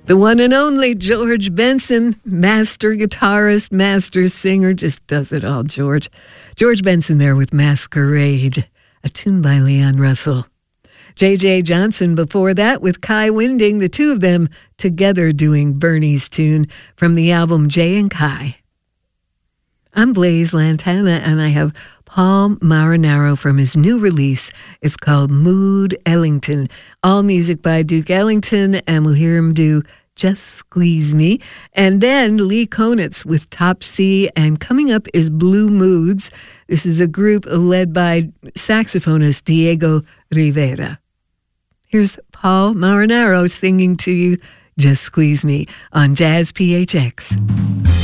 The one and only George Benson, master guitarist, master singer, just does it all, George. George Benson there with Masquerade, a tune by Leon Russell. J.J. Johnson before that with Kai Winding, the two of them together doing Bernie's tune from the album Jay and Kai. I'm Blaise Lantana, and I have Paul Marinaro from his new release. It's called Mood Ellington. All music by Duke Ellington, and we'll hear him do Just Squeeze Me. And then Lee Konitz with Top C, and coming up is Blue Moods. This is a group led by saxophonist Diego Rivera. Here's Paul Marinaro singing to you Just Squeeze Me on Jazz PHX.